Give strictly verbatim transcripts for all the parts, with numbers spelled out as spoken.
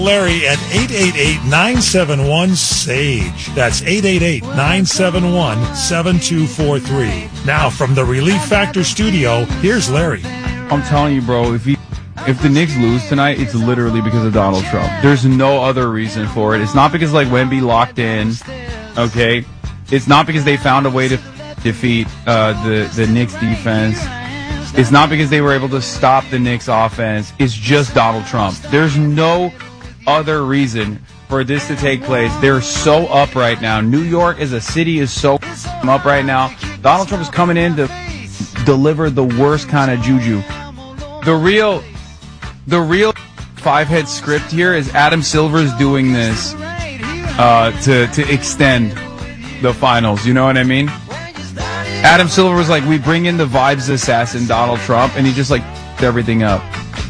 Larry at eight eight eight, nine seven one, S A G E. That's eight eight eight, nine seven one, seven two four three. Now from the Relief Factor studio, here's Larry. I'm telling you, bro, if you, if the Knicks lose tonight, it's literally because of Donald Trump. There's no other reason for it. It's not because, like, Wemby locked in, okay? It's not because they found a way to defeat uh, the, the Knicks defense. It's not because they were able to stop the Knicks offense. It's just Donald Trump. There's no other reason for this to take place. They're so up right now. New York as a city is so up right now. Donald Trump is coming in to deliver the worst kind of juju. The real, the real five-head script here is Adam Silver's doing this uh, to to extend the finals. You know what I mean? Adam Silver was like, we bring in the vibes assassin Donald Trump, and he just like everything up.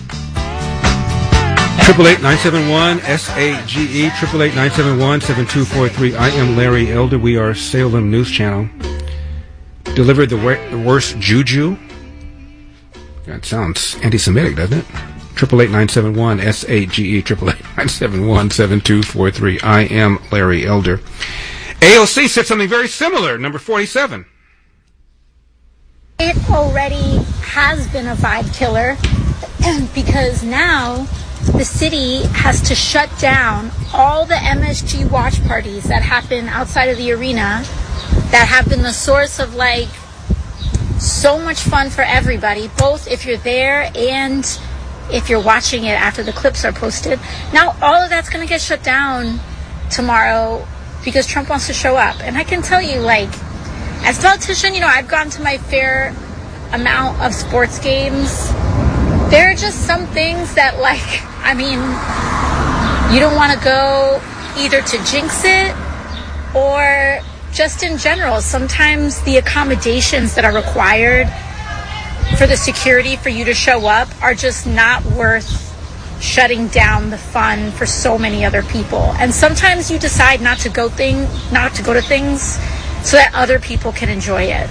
Triple eight nine seven one S A G E. Triple eight nine seven one seven two four three. I am Larry Elder. We are Salem News Channel. Delivered the, wor- the worst juju. That sounds anti-Semitic, doesn't it? Triple eight nine seven one S A G E. Triple eight nine seven one seven two four three. I am Larry Elder. A O C said something very similar. Number forty-seven. It already has been a vibe killer because now the city has to shut down all the M S G watch parties that happen outside of the arena that have been the source of, like, so much fun for everybody, both if you're there and if you're watching it after the clips are posted. Now all of that's going to get shut down tomorrow because Trump wants to show up. And I can tell you, like, as a politician, you know, I've gone to my fair amount of sports games. There are just some things that, like, I mean, you don't want to go either to jinx it or just in general. Sometimes the accommodations that are required for the security for you to show up are just not worth shutting down the fun for so many other people. And sometimes you decide not to go thing, not to go to things so that other people can enjoy it.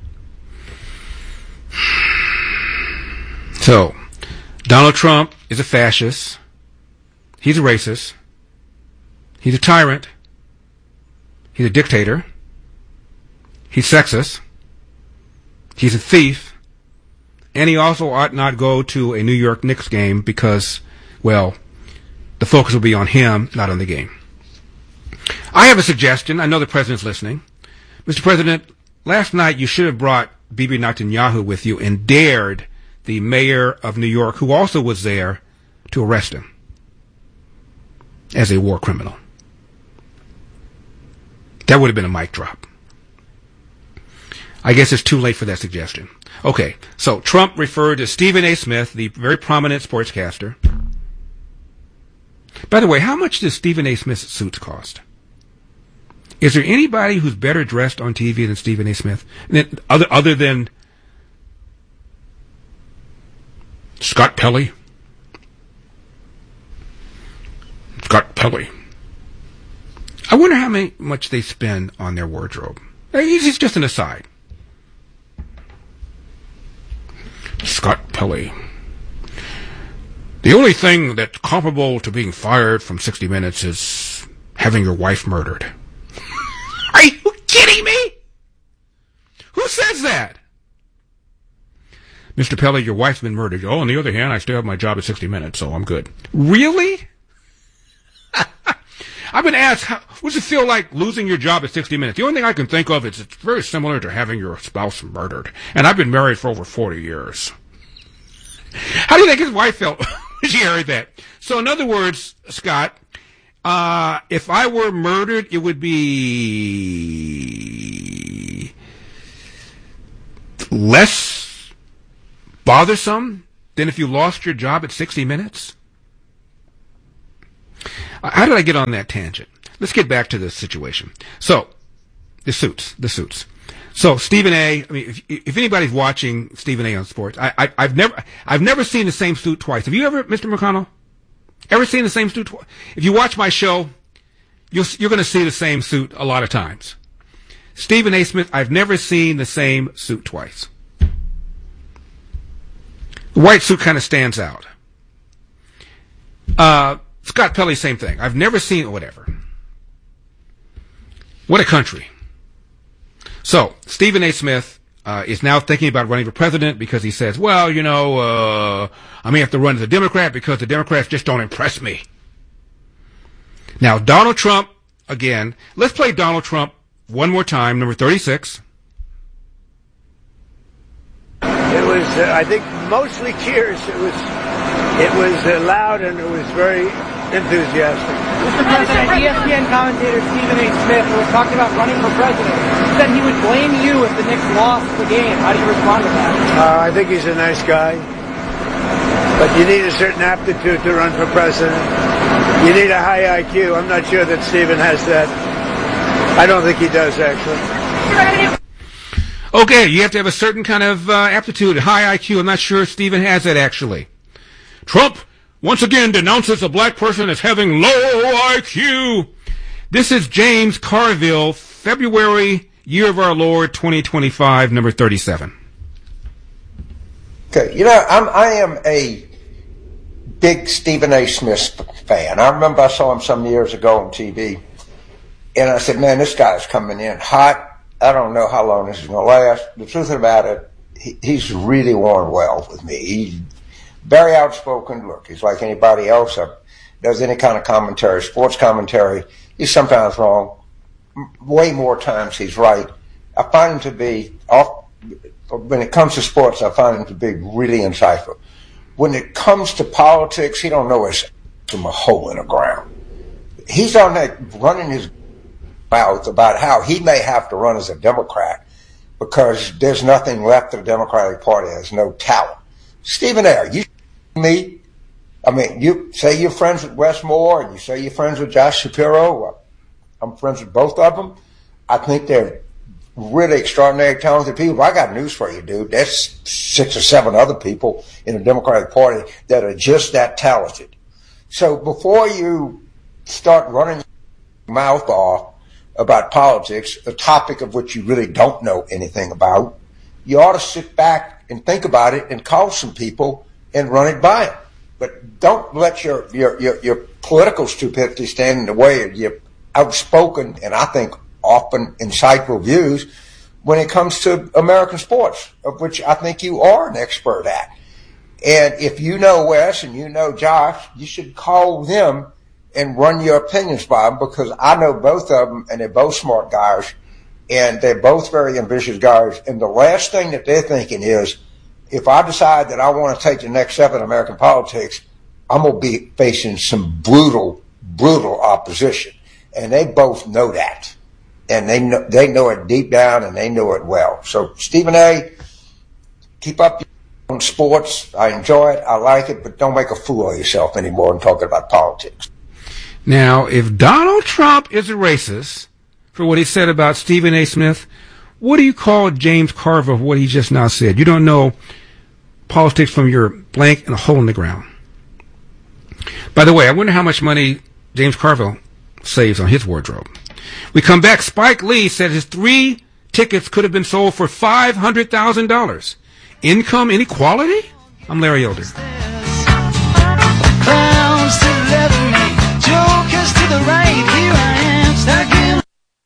So, Donald Trump is a fascist. He's a racist. He's a tyrant. He's a dictator. He's sexist. He's a thief. And he also ought not go to a New York Knicks game because, well, the focus will be on him, not on the game. I have a suggestion. I know the president's listening. Mister President, last night you should have brought Bibi Netanyahu with you and dared the mayor of New York, who also was there, to arrest him as a war criminal. That would have been a mic drop. I guess it's too late for that suggestion. Okay, so Trump referred to Stephen A. Smith, the very prominent sportscaster. By the way, how much does Stephen A. Smith's suits cost? Is there anybody who's better dressed on T V than Stephen A. Smith? Other, other than Scott Pelley? Scott Pelley. I wonder how many, much they spend on their wardrobe. It's just an aside. Scott Pelley. The only thing that's comparable to being fired from sixty minutes is having your wife murdered. Are you kidding me? Who says that? Mister Pelley, your wife's been murdered. Oh, on the other hand, I still have my job at sixty minutes, so I'm good. Really? I've been asked, how, what does it feel like losing your job at sixty minutes? The only thing I can think of is it's very similar to having your spouse murdered. And I've been married for over forty years. How do you think his wife felt when she heard that? So in other words, Scott, uh, if I were murdered, it would be less bothersome than if you lost your job at sixty minutes? How did I get on that tangent? Let's get back to the situation. So, the suits, the suits. So, Stephen A. I mean, if, if anybody's watching Stephen A. on sports, I, I, I've never, I've never seen the same suit twice. Have you ever, Mister McConnell, ever seen the same suit twice? If you watch my show, you'll, you're going to see the same suit a lot of times. Stephen A. Smith, I've never seen the same suit twice. The white suit kind of stands out. Uh, Scott Pelley, same thing. I've never seen whatever. What a country. So, Stephen A. Smith uh, is now thinking about running for president because he says, well, you know, uh, I may have to run as a Democrat because the Democrats just don't impress me. Now, Donald Trump, again, let's play Donald Trump one more time, number thirty-six. It was, uh, I think, mostly cheers. It was, it was uh, loud and it was very enthusiastic. Mister President, E S P N commentator Stephen A. Smith, who was talking about running for president, said he would blame you if the Knicks lost the game. How do you respond to that? Uh, I think he's a nice guy, but you need a certain aptitude to run for president. You need a high I Q. I'm not sure that Stephen has that. I don't think he does, actually. Okay, you have to have a certain kind of uh, aptitude, high I Q. I'm not sure Stephen has that, actually. Trump once again denounces a black person as having low I Q. This is James Carville, February, year of our Lord, twenty twenty-five, number thirty-seven. Okay, you know, I'm, I am a big Stephen A. Smith fan. I remember I saw him some years ago on T V, and I said, man, this guy's coming in hot. I don't know how long this is going to last. The truth about it, he, he's really worn well with me. He's very outspoken. Look, he's like anybody else that does any kind of commentary, sports commentary. He's sometimes wrong. Way more times he's right. I find him to be, off, when it comes to sports, I find him to be really insightful. When it comes to politics, he don't know his from a hole in the ground. He's on that running his mouth about how he may have to run as a Democrat because there's nothing left of the Democratic Party. There's no talent. Stephen A., you me, I mean, you say you're friends with Wes Moore and you say you're friends with Josh Shapiro. I'm friends with both of them. I think they're really extraordinary, talented people. I got news for you, dude. There's six or seven other people in the Democratic Party that are just that talented. So before you start running your mouth off about politics, a topic of which you really don't know anything about, you ought to sit back and think about it and call some people and run it by them. But don't let your, your, your, your political stupidity stand in the way of your outspoken and I think often insightful views when it comes to American sports, of which I think you are an expert at. And if you know Wes and you know Josh, you should call them and run your opinions by them because I know both of them and they're both smart guys and they're both very ambitious guys. And the last thing that they're thinking is, if I decide that I want to take the next step in American politics, I'm going to be facing some brutal, brutal opposition. And they both know that. And they know, they know it deep down and they know it well. So Stephen A., keep up on sports. I enjoy it. I like it, but don't make a fool of yourself anymore in talking about politics. Now, if Donald Trump is a racist for what he said about Stephen A. Smith, what do you call James Carville of what he just now said? You don't know politics from your blank and a hole in the ground. By the way, I wonder how much money James Carville saves on his wardrobe. We come back. Spike Lee said his three tickets could have been sold for five hundred thousand dollars. Income inequality? I'm Larry Elder. Clowns to the left of me, jokers to the right, here I am, stuck in.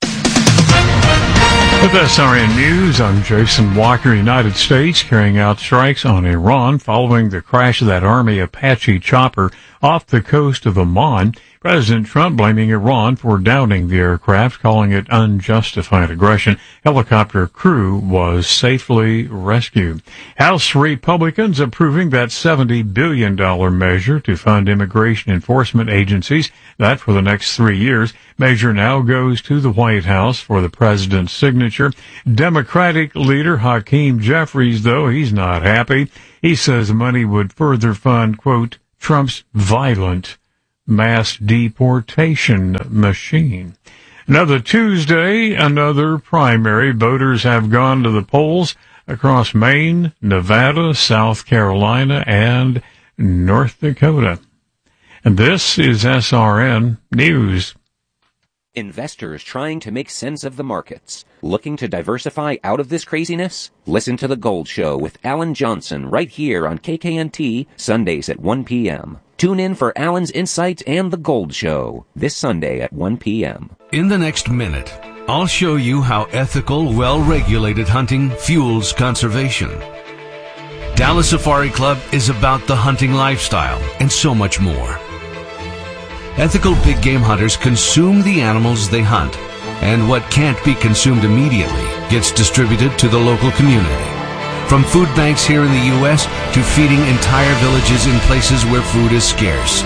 With S R N News, I'm Jason Walker. United States carrying out strikes on Iran following the crash of that Army Apache chopper off the coast of Oman. President Trump blaming Iran for downing the aircraft, calling it unjustified aggression. Helicopter crew was safely rescued. House Republicans approving that seventy billion dollars measure to fund immigration enforcement agencies. That for the next three years. Measure now goes to the White House for the president's signature. Democratic leader Hakeem Jeffries, though, he's not happy. He says the money would further fund, quote, Trump's violent mass deportation machine. Another Tuesday, another primary. Voters have gone to the polls across Maine, Nevada, South Carolina, and North Dakota. And this is S R N News. Investors trying to make sense of the markets. Looking to diversify out of this craziness? Listen to The Gold Show with Alan Johnson right here on K K N T, Sundays at one p.m. Tune in for Alan's insights and The Gold Show this Sunday at one p.m. In the next minute, I'll show you how ethical, well-regulated hunting fuels conservation. Dallas Safari Club is about the hunting lifestyle and so much more. Ethical big game hunters consume the animals they hunt, and what can't be consumed immediately gets distributed to the local community. From food banks here in the U S to feeding entire villages in places where food is scarce.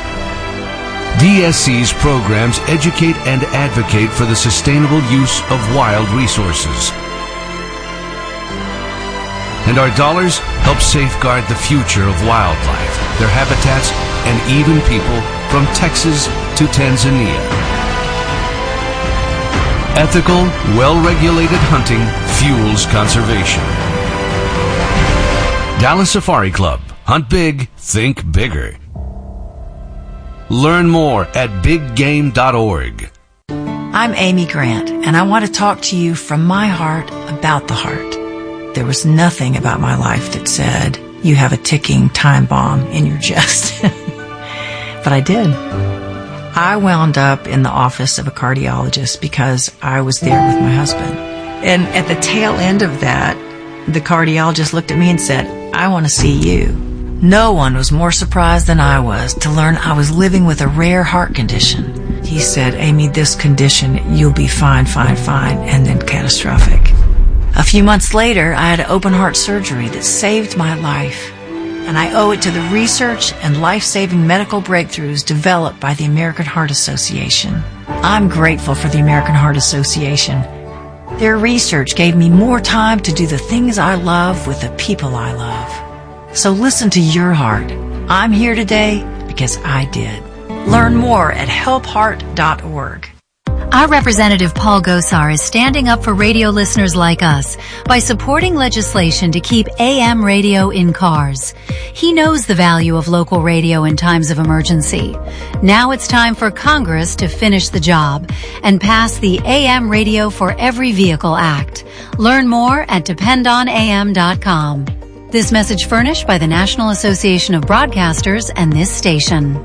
D S C's programs educate and advocate for the sustainable use of wild resources. And our dollars help safeguard the future of wildlife, their habitats, and even people from Texas to Tanzania. Ethical, well-regulated hunting fuels conservation. Dallas Safari Club. Hunt big, think bigger. Learn more at big game dot org. I'm Amy Grant, and I want to talk to you from my heart about the heart. There was nothing about my life that said, you have a ticking time bomb in your chest. But I did. I wound up in the office of a cardiologist because I was there with my husband. And at the tail end of that, the cardiologist looked at me and said, I want to see you. No one was more surprised than I was to learn I was living with a rare heart condition. He said, Amy, this condition, you'll be fine, fine, fine, and then catastrophic. A few months later, I had open heart surgery that saved my life. And I owe it to the research and life-saving medical breakthroughs developed by the American Heart Association. I'm grateful for the American Heart Association. Their research gave me more time to do the things I love with the people I love. So listen to your heart. I'm here today because I did. Learn more at help heart dot org. Our Representative Paul Gosar is standing up for radio listeners like us by supporting legislation to keep A M radio in cars. He knows the value of local radio in times of emergency. Now it's time for Congress to finish the job and pass the A M Radio for Every Vehicle Act. Learn more at depend on A M dot com. This message furnished by the National Association of Broadcasters and this station.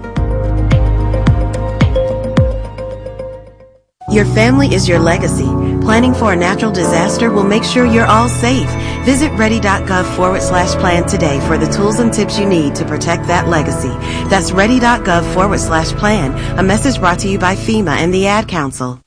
Your family is your legacy. Planning for a natural disaster will make sure you're all safe. Visit ready.gov forward slash plan today for the tools and tips you need to protect that legacy. That's ready.gov forward slash plan. A message brought to you by FEMA and the Ad Council.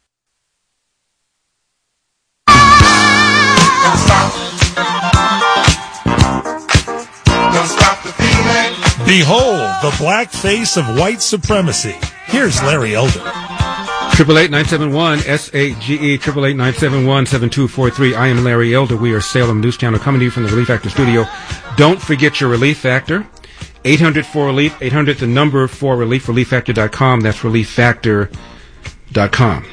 Behold the black face of white supremacy. Here's Larry Elder. Triple eight nine seven one S A G E triple eight nine seven one seven two four three. I am Larry Elder. We are Salem News Channel coming to you from the Relief Factor studio. Don't forget your Relief Factor. eight hundred four relief. eight hundred the number for relief. relief factor dot com. That's relief factor dot com.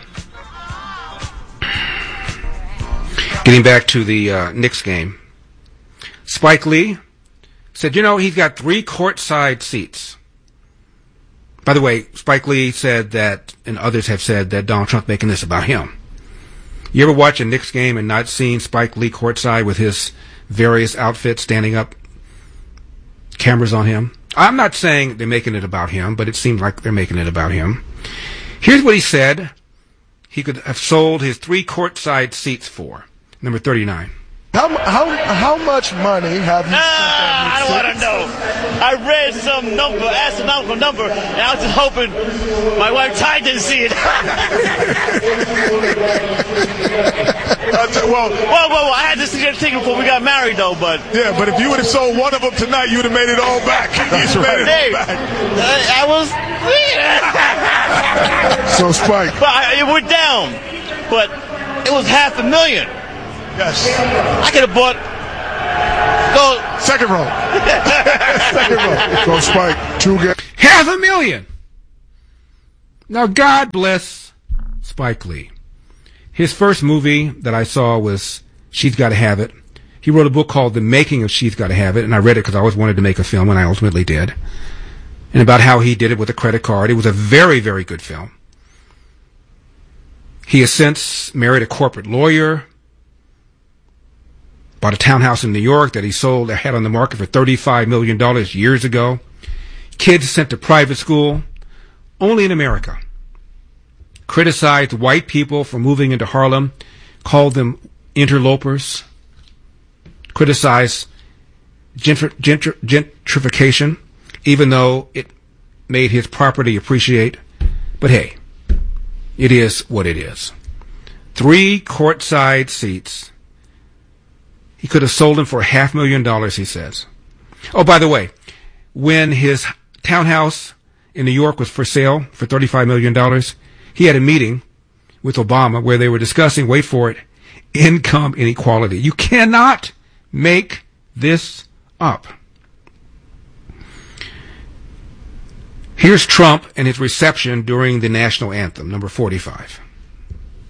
Getting back to the uh, Knicks game, Spike Lee said, you know, he's got three courtside seats. By the way, Spike Lee said that, and others have said that Donald Trump making this about him. You ever watch a Knicks game and not seen Spike Lee courtside with his various outfits standing up, cameras on him? I'm not saying they're making it about him, but it seems like they're making it about him. Here's what he said he could have sold his three courtside seats for. Number thirty-nine. How how how much money have you spent on I don't want to know. I read some number, astronomical number, and I was just hoping my wife Ty didn't see it. uh, well, well, well, I had to see that ticket before we got married, though. But yeah, but if you would have sold one of them tonight, you would have made it all back. That's you right. Hey, back. Uh, I was. So Spike, but I, it went down, but it was half a million. Yes. I could have bought. Go. Second row. Second row. So Spike, two games. Half a million. Now, God bless Spike Lee. His first movie that I saw was She's Gotta Have It. He wrote a book called The Making of She's Gotta Have It, and I read it because I always wanted to make a film, and I ultimately did. And about how he did it with a credit card. It was a very, very good film. He has since married a corporate lawyer, bought a townhouse in New York that he sold, had on the market for thirty-five million dollars years ago. Kids sent to private school, only in America. Criticized white people for moving into Harlem, called them interlopers. Criticized gentr- gentr- gentrification, even though it made his property appreciate. But hey, it is what it is. Three courtside seats. He could have sold them for a half million dollars, he says. Oh, by the way, when his townhouse in New York was for sale for thirty-five million dollars, he had a meeting with Obama where they were discussing, wait for it, income inequality. You cannot make this up. Here's Trump and his reception during the national anthem, number forty-five.